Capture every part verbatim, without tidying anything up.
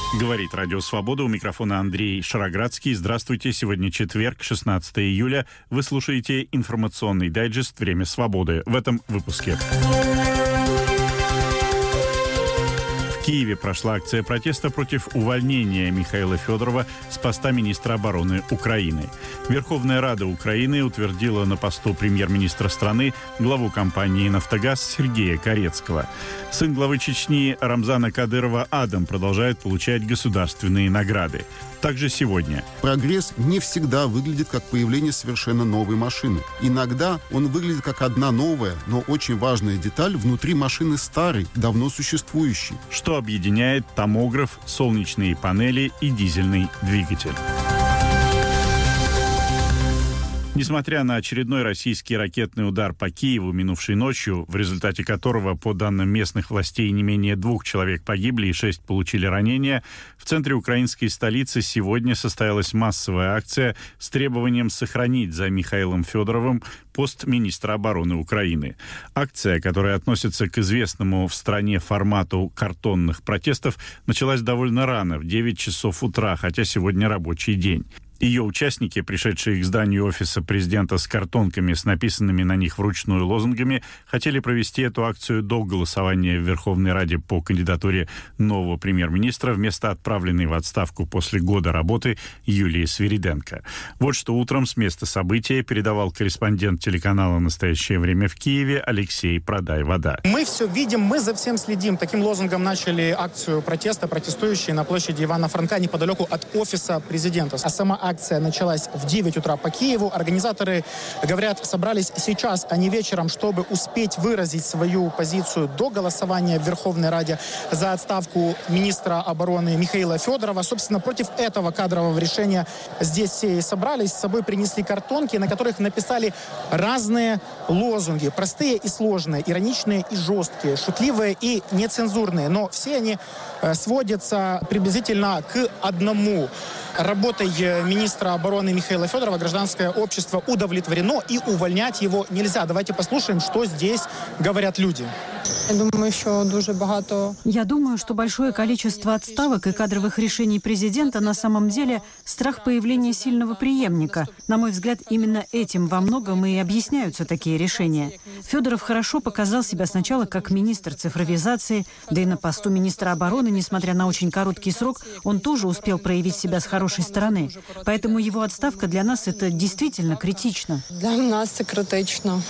Говорит Радио Свобода. У микрофона Андрей Шароградский. Здравствуйте. Сегодня четверг, шестнадцатое июля. Вы слушаете информационный дайджест «Время свободы». В этом выпуске. В Киеве прошла акция протеста против увольнения Михаила Федорова с поста министра обороны Украины. Верховная Рада Украины утвердила на посту премьер-министра страны главу компании «Нафтогаз» Сергея Корецкого. Сын главы Чечни Рамзана Кадырова Адам продолжает получать государственные награды. Также сегодня. Прогресс не всегда выглядит как появление совершенно новой машины. Иногда он выглядит как одна новая, но очень важная деталь внутри машины старой, давно существующей. Что объединяет томограф, солнечные панели и дизельный двигатель. Несмотря на очередной российский ракетный удар по Киеву минувшей ночью, в результате которого, по данным местных властей, не менее двух человек погибли и шесть получили ранения, в центре украинской столицы сегодня состоялась массовая акция с требованием сохранить за Михаилом Федоровым пост министра обороны Украины. Акция, которая относится к известному в стране формату картонных протестов, началась довольно рано, в девять часов утра, хотя сегодня рабочий день. Ее участники, пришедшие к зданию офиса президента с картонками с написанными на них вручную лозунгами, хотели провести эту акцию до голосования в Верховной Раде по кандидатуре нового премьер-министра вместо отправленной в отставку после года работы Юлии Свириденко. Вот что утром с места события передавал корреспондент телеканала «Настоящее время» в Киеве Алексей Продай-Вода. Мы все видим, мы за всем следим. Таким лозунгом начали акцию протеста протестующие на площади Ивана Франка неподалеку от офиса президента. А сама акция началась в девять утра по Киеву. Организаторы, говорят, собрались сейчас, а не вечером, чтобы успеть выразить свою позицию до голосования в Верховной Раде за отставку министра обороны Михаила Федорова. Собственно, против этого кадрового решения здесь все и собрались. С собой принесли картонки, на которых написали разные лозунги. Простые и сложные, ироничные и жесткие, шутливые и нецензурные. Но все они сводятся приблизительно к одному. Работой министра обороны Михаила Федорова гражданское общество удовлетворено, и увольнять его нельзя. Давайте послушаем, что здесь говорят люди. Я думаю, еще дуже багато. Я думаю, что большое количество отставок и кадровых решений президента на самом деле страх появления сильного преемника. На мой взгляд, именно этим во многом и объясняются такие решения. Федоров хорошо показал себя сначала как министр цифровизации, да и на посту министра обороны, несмотря на очень короткий срок, он тоже успел проявить себя с хорошей стороны. Поэтому его отставка для нас это действительно критично. Для нас это критично.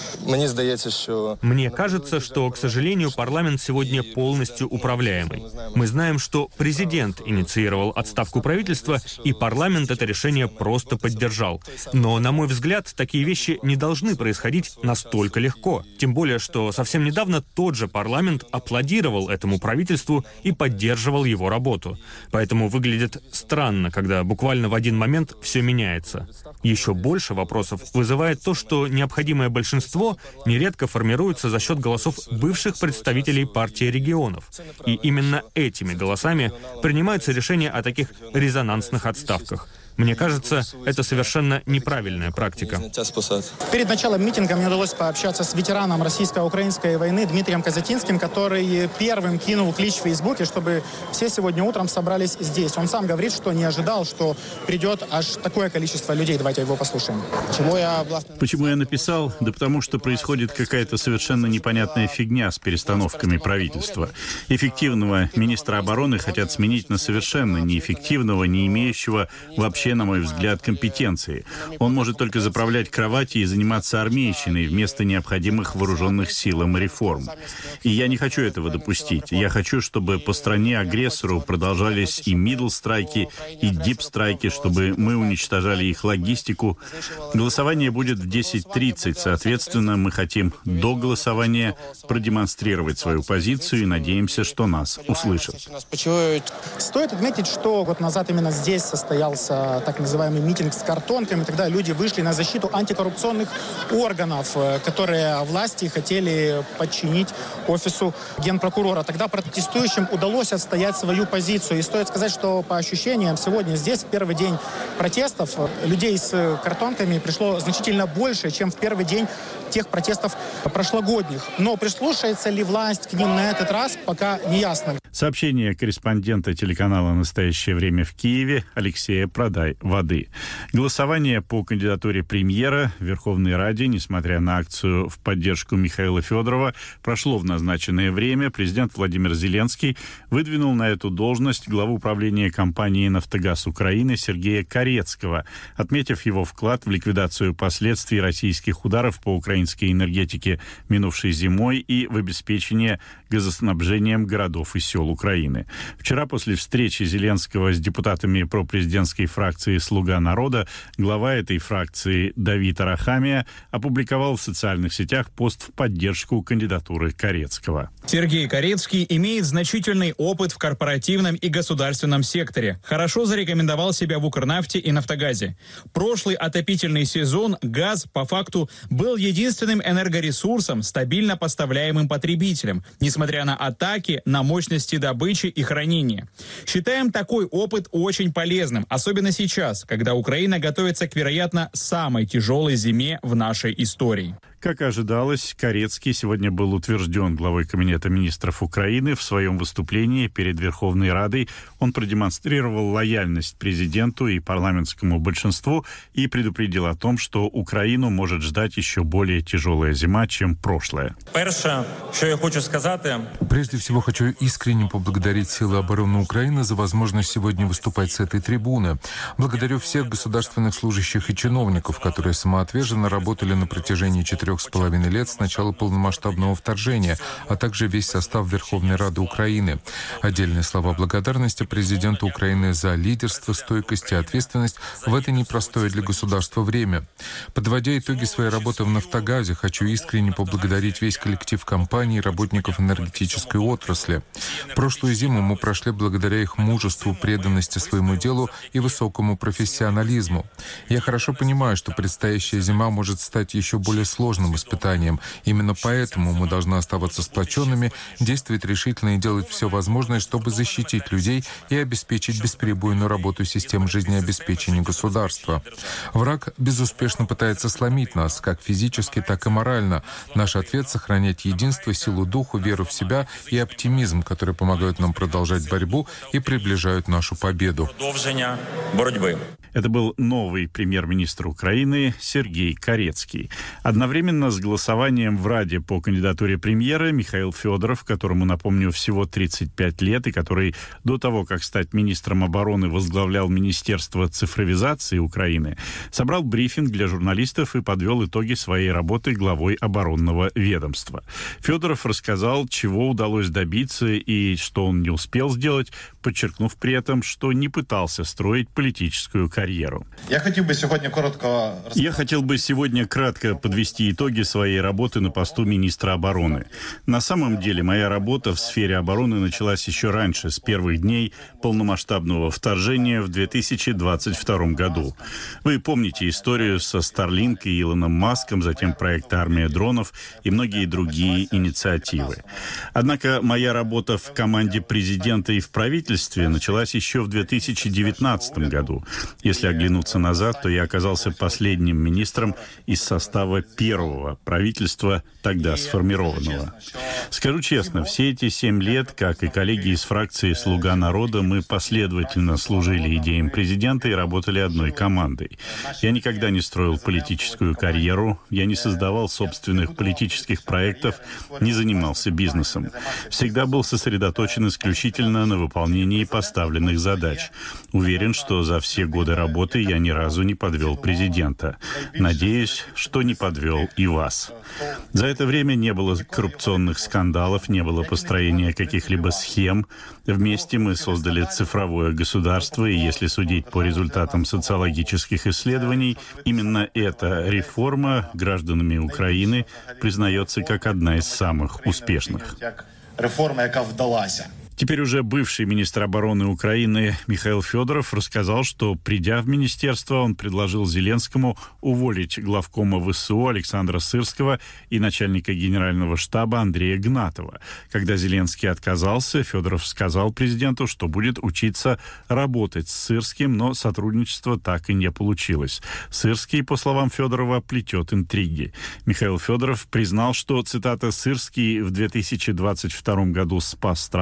Мне кажется, что, к сожалению, парламент сегодня полностью управляемый. Мы знаем, что президент инициировал отставку правительства, и парламент это решение просто поддержал. Но, на мой взгляд, такие вещи не должны происходить настолько легко. Тем более, что совсем недавно тот же парламент аплодировал этому правительству и поддерживал его работу. Поэтому выглядит странно, когда буквально в один момент все меняется. Еще больше вопросов вызывает то, что необходимое большинство нередко формируется за счет голосов бывших представителей партии регионов. И именно этими голосами принимаются решения о таких резонансных отставках. Мне кажется, это совершенно неправильная практика. Перед началом митинга мне удалось пообщаться с ветераном российско-украинской войны Дмитрием Казатинским, который первым кинул клич в Фейсбуке, чтобы все сегодня утром собрались здесь. Он сам говорит, что не ожидал, что придет аж такое количество людей. Давайте его послушаем. Почему я, Почему я написал? Да потому что происходит какая-то совершенно непонятная фигня с перестановками правительства. Эффективного министра обороны хотят сменить на совершенно неэффективного, не имеющего вообще, на мой взгляд, компетенции. Он может только заправлять кровати и заниматься армейщиной вместо необходимых вооруженных силам и реформ. И я не хочу этого допустить. Я хочу, чтобы по стране-агрессору продолжались и мидл-страйки, и дип-страйки, чтобы мы уничтожали их логистику. Голосование будет в десять тридцать. Соответственно, мы хотим до голосования продемонстрировать свою позицию и надеемся, что нас услышат. Стоит отметить, что год назад именно здесь состоялся так называемый митинг с картонками. Тогда люди вышли на защиту антикоррупционных органов, которые власти хотели подчинить офису генпрокурора. Тогда протестующим удалось отстоять свою позицию. И стоит сказать, что по ощущениям сегодня здесь, в первый день протестов, людей с картонками пришло значительно больше, чем в первый день тех протестов прошлогодних. Но прислушается ли власть к ним на этот раз, пока не ясно. Сообщение корреспондента телеканала «Настоящее время» в Киеве Алексея Продай-Воды. Голосование по кандидатуре премьера в Верховной Раде, несмотря на акцию в поддержку Михаила Федорова, прошло в назначенное время. Президент Владимир Зеленский выдвинул на эту должность главу управления компании «Нафтогаз Украины» Сергея Карецкого, отметив его вклад в ликвидацию последствий российских ударов по украинской энергетике минувшей зимой и в обеспечение газоснабжением городов и сел Украины. Вчера после встречи Зеленского с депутатами пропрезидентской фракции «Слуга народа» глава этой фракции Давид Арахамия опубликовал в социальных сетях пост в поддержку кандидатуры Карецкого. Сергей Карецкий имеет значительный опыт в корпоративном и государственном секторе. Хорошо зарекомендовал себя в Укрнафте и Нафтогазе. Прошлый отопительный сезон газ, по факту, был единственным энергоресурсом, стабильно поставляемым потребителям, несмотря на атаки на мощности добычи и хранения. Считаем такой опыт очень полезным, особенно сейчас, когда Украина готовится к, вероятно, самой тяжелой зиме в нашей истории. Как ожидалось, Карецкий сегодня был утвержден главой Кабинета министров Украины. В своем выступлении перед Верховной Радой он продемонстрировал лояльность президенту и парламентскому большинству и предупредил о том, что Украину может ждать еще более тяжелая зима, чем прошлая. Прежде всего, хочу искренне поблагодарить силы обороны Украины за возможность сегодня выступать с этой трибуны. Благодарю всех государственных служащих и чиновников, которые самоотверженно работали на протяжении четырех с половиной лет с начала полномасштабного вторжения, а также весь состав Верховной Рады Украины. Отдельные слова благодарности президенту Украины за лидерство, стойкость и ответственность в это непростое для государства время. Подводя итоги своей работы в «Нафтогазе», хочу искренне поблагодарить весь коллектив компании и работников энергетической отрасли. Прошлую зиму мы прошли благодаря их мужеству, преданности своему делу и высокому профессионализму. Я хорошо понимаю, что предстоящая зима может стать еще более сложной испытанием. Именно поэтому мы должны оставаться сплоченными, действовать решительно и делать все возможное, чтобы защитить людей и обеспечить бесперебойную работу систем жизнеобеспечения государства. Враг безуспешно пытается сломить нас, как физически, так и морально. Наш ответ — сохранять единство, силу духу, веру в себя и оптимизм, которые помогают нам продолжать борьбу и приближают нашу победу. Это был новый премьер-министр Украины Сергей Карецкий. Одновременно с голосованием в Раде по кандидатуре премьера Михаил Федоров, которому, напомню, всего тридцать пять лет, и который до того, как стать министром обороны, возглавлял Министерство цифровизации Украины, собрал брифинг для журналистов и подвел итоги своей работы главой оборонного ведомства. Федоров рассказал, чего удалось добиться и что он не успел сделать, подчеркнув при этом, что не пытался строить политическую карьеру. Я хотел бы сегодня коротко... Я хотел бы сегодня кратко подвести итоги своей работы на посту министра обороны. На самом деле, моя работа в сфере обороны началась еще раньше, с первых дней полномасштабного вторжения в две тысячи двадцать втором году. Вы помните историю со Starlink и Илоном Маском, затем проект «Армия дронов» и многие другие инициативы. Однако моя работа в команде президента и в правительстве началась еще в две тысячи девятнадцатом году. Если оглянуться назад, то я оказался последним министром из состава первого правительства, тогда сформированного. Скажу честно, все эти семь лет, как и коллеги из фракции «Слуга народа», мы последовательно служили идеям президента и работали одной командой. Я никогда не строил политическую карьеру, я не создавал собственных политических проектов, не занимался бизнесом. Всегда был сосредоточен исключительно на выполнении поставленных задач. Уверен, что за все годы работы я ни разу не подвел президента. Надеюсь, что не подвел и вас. За это время не было коррупционных скандалов, не было построения каких-либо схем. Вместе мы создали цифровое государство, и если судить по результатам социологических исследований, именно эта реформа гражданами Украины признается как одна из самых успешных. Реформа, яка вдалася. Теперь уже бывший министр обороны Украины Михаил Федоров рассказал, что, придя в министерство, он предложил Зеленскому уволить главкома ВСУ Александра Сырского и начальника генерального штаба Андрея Гнатова. Когда Зеленский отказался, Федоров сказал президенту, что будет учиться работать с Сырским, но сотрудничество так и не получилось. Сырский, по словам Федорова, плетет интриги. Михаил Федоров признал, что, цитата, «Сырский в две тысячи двадцать втором году спас страну,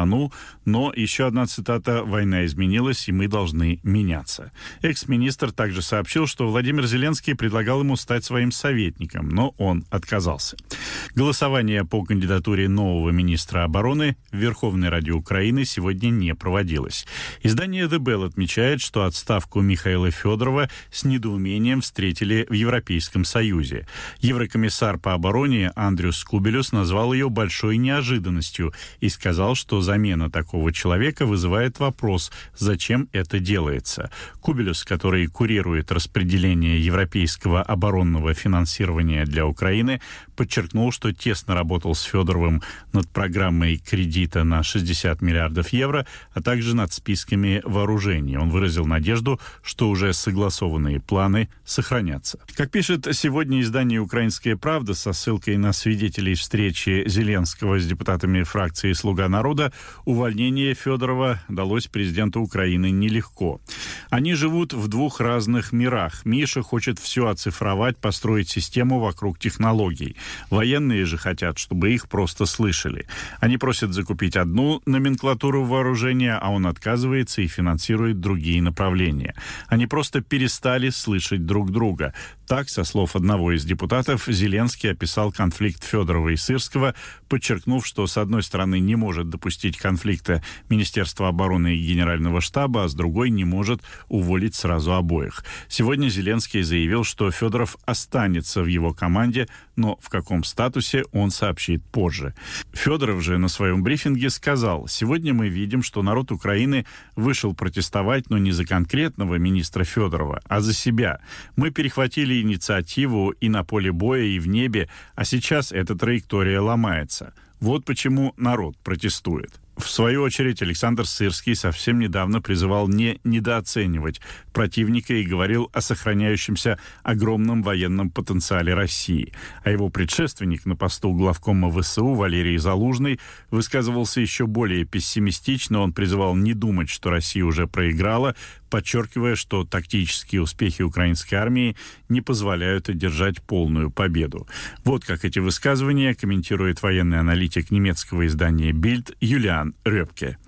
Но, еще одна цитата, «Война изменилась, и мы должны меняться». Экс-министр также сообщил, что Владимир Зеленский предлагал ему стать своим советником, но он отказался. Голосование по кандидатуре нового министра обороны в Верховной Раде Украины сегодня не проводилось. Издание The Bell отмечает, что отставку Михаила Федорова с недоумением встретили в Европейском Союзе. Еврокомиссар по обороне Андрюс Кубелюс назвал ее большой неожиданностью и сказал, что замена такого человека вызывает вопрос, зачем это делается. Кубелюс, который курирует распределение европейского оборонного финансирования для Украины, подчеркнул, что тесно работал с Федоровым над программой кредита на шестьдесят миллиардов евро, а также над списками вооружений. Он выразил надежду, что уже согласованные планы сохранятся. Как пишет сегодня издание «Украинская правда» со ссылкой на свидетелей встречи Зеленского с депутатами фракции «Слуга народа», увольнение Федорова далось президенту Украины нелегко. Они живут в двух разных мирах. Миша хочет все оцифровать, построить систему вокруг технологий. Военные же хотят, чтобы их просто слышали. Они просят закупить одну номенклатуру вооружения, а он отказывается и финансирует другие направления. Они просто перестали слышать друг друга. Так, со слов одного из депутатов, Зеленский описал конфликт Федорова и Сырского, подчеркнув, что, с одной стороны, не может допустить конфликта Министерства обороны и Генерального штаба, а с другой не может уволить сразу обоих. Сегодня Зеленский заявил, что Федоров останется в его команде, но в каком статусе он сообщит позже. Федоров же на своем брифинге сказал: «Сегодня мы видим, что народ Украины вышел протестовать, но не за конкретного министра Федорова, а за себя. Мы перехватили инициативу и на поле боя, и в небе, а сейчас эта траектория ломается. Вот почему народ протестует». В свою очередь, Александр Сырский совсем недавно призывал не недооценивать противника и говорил о сохраняющемся огромном военном потенциале России. А его предшественник на посту главкома ВСУ Валерий Залужный высказывался еще более пессимистично. Он призывал не думать, что Россия уже проиграла, подчеркивая, что тактические успехи украинской армии не позволяют одержать полную победу. Вот как эти высказывания комментирует военный аналитик немецкого издания «Бильд» Юлиан Рёпке.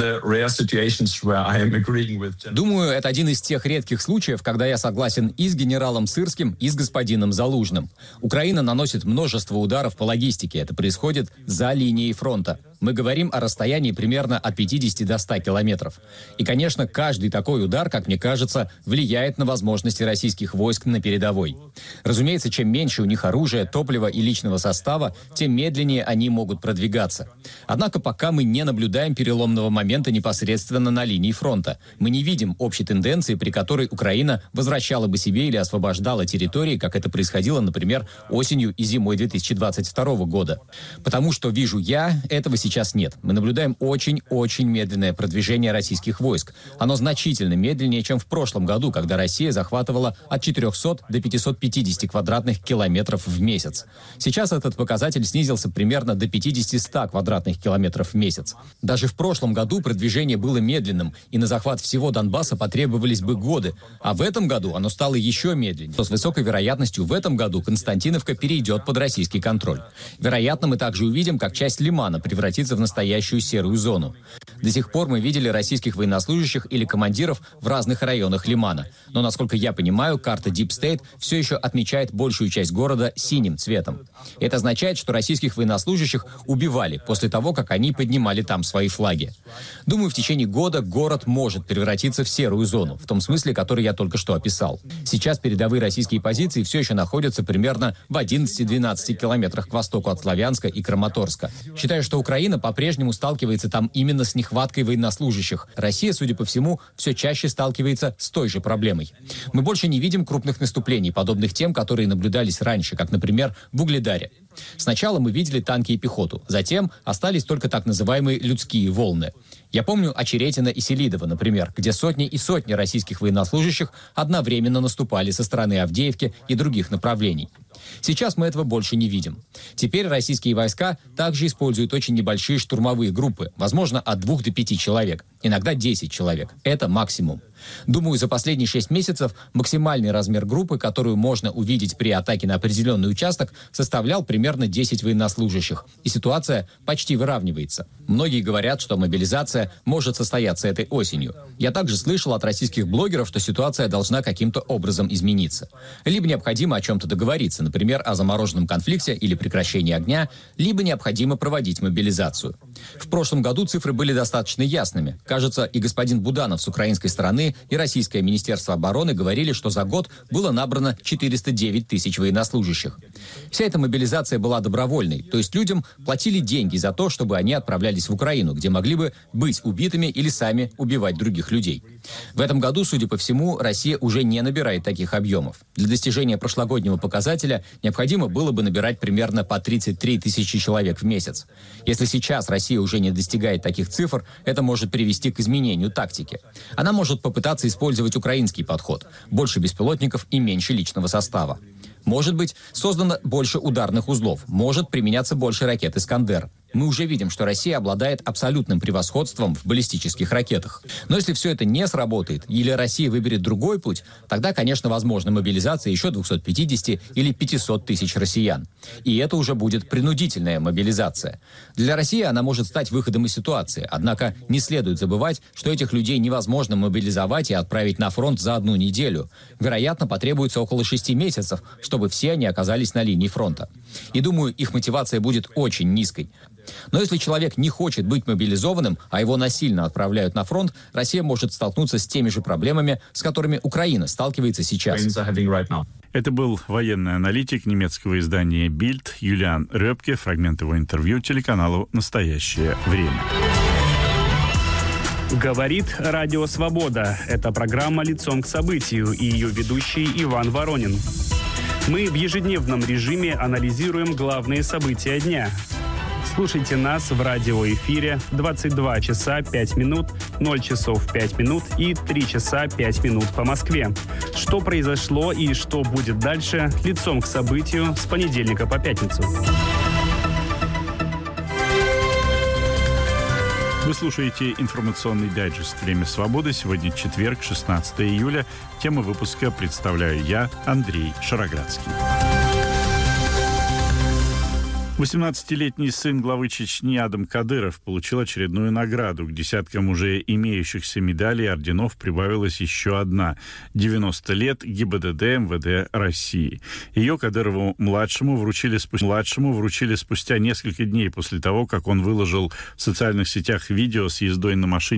Думаю, это один из тех редких случаев, когда я согласен и с генералом Сырским, и с господином Залужным. Украина наносит множество ударов по логистике. Это происходит за линией фронта. Мы говорим о расстоянии примерно от пятидесяти до ста километров. И, конечно, каждый такой удар, как мне кажется, влияет на возможности российских войск на передовой. Разумеется, чем меньше у них оружия, топлива и личного состава, тем медленнее они могут продвигаться. Однако пока мы не наблюдаем переломного момента непосредственно на линии фронта. Мы не видим общей тенденции, при которой Украина возвращала бы себе или освобождала территории, как это происходило, например, осенью и зимой две тысячи двадцать второго года. Потому что вижу я, этого сейчас нет. Мы наблюдаем очень-очень медленное продвижение российских войск. Оно значительно медленнее, чем в прошлом году, когда Россия захватывала от четырёхсот до пятисот пятидесяти квадратных километров в месяц. Сейчас этот показатель снизился примерно до пятидесяти-ста квадратных километров в месяц. Даже в прошлом году продвижение было медленным, и на захват всего Донбасса потребовались бы годы. А в этом году оно стало еще медленнее. То с высокой вероятностью в этом году Константиновка перейдет под российский контроль. Вероятно, мы также увидим, как часть Лимана превратится в настоящую серую зону. До сих пор мы видели российских военнослужащих или командиров в разных районах Лимана. Но, насколько я понимаю, карта Deep State все еще отмечает большую часть города синим цветом. Это означает, что российских военнослужащих убивали после того, как они поднимали там свои флаги. Думаю, в течение года город может превратиться в серую зону, в том смысле, который я только что описал. Сейчас передовые российские позиции все еще находятся примерно в одиннадцати-двенадцати километрах к востоку от Славянска и Краматорска. Считаю, что Украина по-прежнему сталкивается там именно с нехваткой военнослужащих. Россия, судя по всему, все чаще сталкивается с той же проблемой. Мы больше не видим крупных наступлений, подобных тем, которые наблюдались раньше, как, например, в Угледаре. Сначала мы видели танки и пехоту, затем остались только так называемые людские волны. Я помню Очеретино и Селидово, например, где сотни и сотни российских военнослужащих одновременно наступали со стороны Авдеевки и других направлений. Сейчас мы этого больше не видим. Теперь российские войска также используют очень небольшие штурмовые группы, возможно, от двух до пяти человек, иногда десять человек. Это максимум. Думаю, за последние шесть месяцев максимальный размер группы, которую можно увидеть при атаке на определенный участок, составлял примерно примерно десять военнослужащих, и ситуация почти выравнивается. Многие говорят, что мобилизация может состояться этой осенью. Я также слышал от российских блогеров, что ситуация должна каким-то образом измениться. Либо необходимо о чем-то договориться, например, о замороженном конфликте или прекращении огня, либо необходимо проводить мобилизацию. В прошлом году цифры были достаточно ясными. Кажется, и господин Буданов с украинской стороны, и Российское Министерство обороны говорили, что за год было набрано четыреста девять тысяч военнослужащих. Вся эта мобилизация была добровольной, то есть людям платили деньги за то, чтобы они отправлялись в Украину, где могли бы быть убитыми или сами убивать других людей. В этом году, судя по всему, Россия уже не набирает таких объемов. Для достижения прошлогоднего показателя необходимо было бы набирать примерно по тридцать три тысячи человек в месяц. Если сейчас Россия уже не достигает таких цифр, это может привести к изменению тактики. Она может попытаться использовать украинский подход – больше беспилотников и меньше личного состава. Может быть, создано больше ударных узлов, может применяться больше ракет «Искандер». Мы уже видим, что Россия обладает абсолютным превосходством в баллистических ракетах. Но если все это не сработает, или Россия выберет другой путь, тогда, конечно, возможна мобилизация еще двухсот пятидесяти или пятисот тысяч россиян. И это уже будет принудительная мобилизация. Для России она может стать выходом из ситуации. Однако не следует забывать, что этих людей невозможно мобилизовать и отправить на фронт за одну неделю. Вероятно, потребуется около шести месяцев, чтобы все они оказались на линии фронта. И думаю, их мотивация будет очень низкой. Но если человек не хочет быть мобилизованным, а его насильно отправляют на фронт, Россия может столкнуться с теми же проблемами, с которыми Украина сталкивается сейчас. Это был военный аналитик немецкого издания «Бильд» Юлиан Рёбке. Фрагмент его интервью телеканалу «Настоящее время». Говорит Радио Свобода. Это программа «Лицом к событию» и ее ведущий Иван Воронин. Мы в ежедневном режиме анализируем главные события дня. Слушайте нас в радиоэфире двадцать два часа пять минут, ноль часов пять минут и три часа пять минут по Москве. Что произошло и что будет дальше, лицом к событию с понедельника по пятницу. Вы слушаете информационный дайджест «Время свободы». Сегодня четверг, шестнадцатое июля. Тему выпуска представляю я, Андрей Шароградский. восемнадцатилетний сын главы Чечни Адам Кадыров получил очередную награду. К десяткам уже имеющихся медалей и орденов прибавилась еще одна. девяносто лет ГИБДД МВД России. Ее Кадырову-младшему вручили, спу... младшему вручили спустя несколько дней после того, как он выложил в социальных сетях видео с ездой на машине